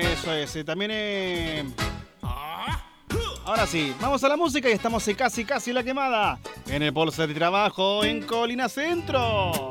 Eso es. También ahora sí, vamos a la música y estamos casi la quemada en el bolso de trabajo en Colina Centro.